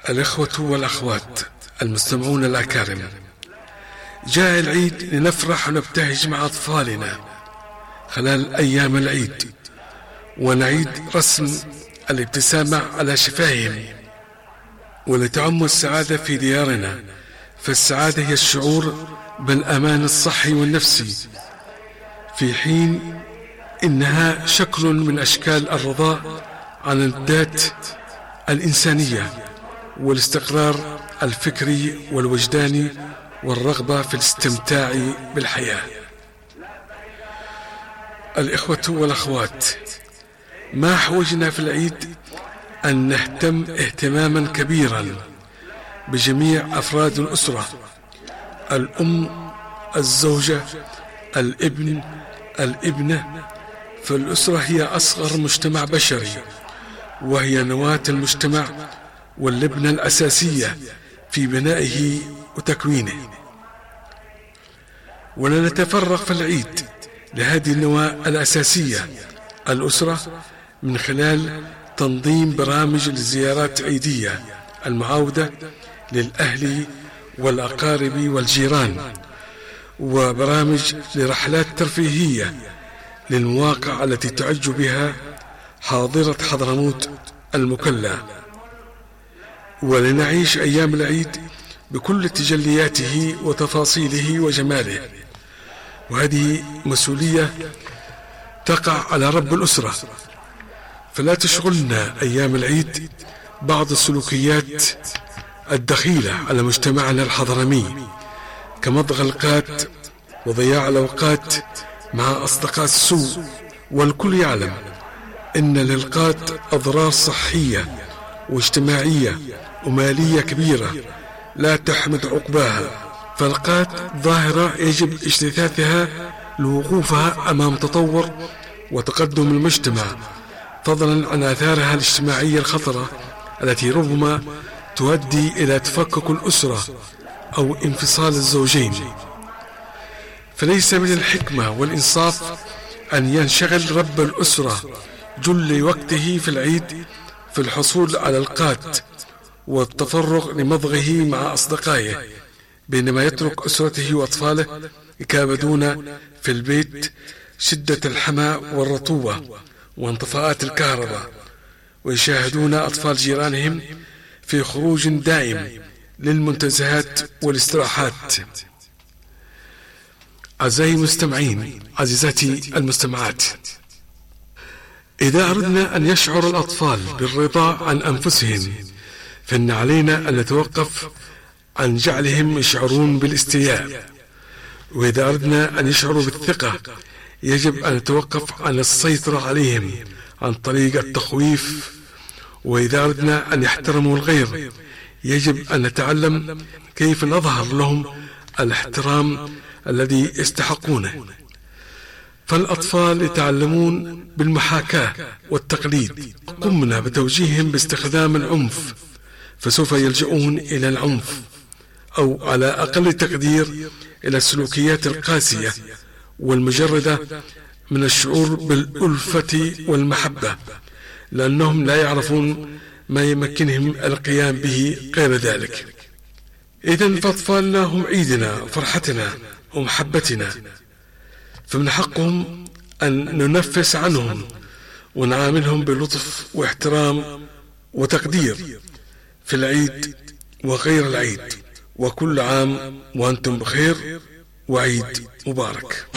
الإخوة والأخوات المستمعون الأكارم، جاء العيد لنفرح ونبتهج مع أطفالنا خلال أيام العيد، ونعيد رسم الابتسامة على شفاههم، ولتعم السعادة في ديارنا. فالسعادة هي الشعور بالأمان الصحي والنفسي، في حين إنها شكل من أشكال الرضا عن الذات الإنسانية والاستقرار الفكري والوجداني والرغبة في الاستمتاع بالحياة. الإخوة والأخوات، ما أحوجنا في العيد أن نهتم اهتماما كبيرا بجميع أفراد الأسرة: الأم، الزوجة، الابن، الابنة. فالأسرة هي أصغر مجتمع بشري، وهي نواة المجتمع واللبنة الأساسية في بنائه وتكوينه. ولا نتفرغ في العيد لهذه النواة الأساسية الأسرة من خلال تنظيم برامج لزيارات عيدية المعاودة للأهل والأقارب والجيران، وبرامج لرحلات ترفيهية للمواقع التي تعج بها حاضرة حضرموت المكلا، ولنعيش أيام العيد بكل تجلياته وتفاصيله وجماله. وهذه مسؤولية تقع على رب الأسرة، فلا تشغلنا أيام العيد بعض السلوكيات الدخيلة على مجتمعنا الحضرمي كمضغ الأوقات وضياع الأوقات مع أصدقاء السوء. والكل يعلم إن للقات أضرار صحية واجتماعية ومالية كبيرة لا تحمد عقباها، فالقات ظاهرة يجب اجتثاثها لوقوفها أمام تطور وتقدم المجتمع، فضلا عن آثارها الاجتماعية الخطرة التي ربما تؤدي إلى تفكك الأسرة أو انفصال الزوجين. فليس من الحكمة والإنصاف أن ينشغل رب الأسرة جل وقته في العيد في الحصول على القات والتفرغ لمضغه مع أصدقائه، بينما يترك أسرته وأطفاله يكابدون في البيت شدة الحمى والرطوبة وانطفاءات الكهرباء، ويشاهدون أطفال جيرانهم في خروج دائم للمنتزهات والاستراحات. أعزائي المستمعين، عزيزاتي المستمعات، إذا أردنا أن يشعر الأطفال بالرضا عن أنفسهم، فإن علينا أن نتوقف عن جعلهم يشعرون بالاستياء. وإذا أردنا أن يشعروا بالثقة، يجب أن نتوقف عن السيطرة عليهم عن طريق التخويف. وإذا أردنا أن يحترموا الغير، يجب أن نتعلم كيف نظهر لهم الاحترام الذي يستحقونه. فالأطفال يتعلمون بالمحاكاة والتقليد، قمنا بتوجيههم باستخدام العنف فسوف يلجؤون إلى العنف، أو على أقل تقدير إلى السلوكيات القاسية والمجردة من الشعور بالألفة والمحبة، لأنهم لا يعرفون ما يمكنهم القيام به غير ذلك. إذن فأطفالنا هم عيدنا وفرحتنا ومحبتنا، فمن حقهم أن ننفس عنهم ونعاملهم بلطف واحترام وتقدير في العيد وغير العيد. وكل عام وأنتم بخير، وعيد مبارك.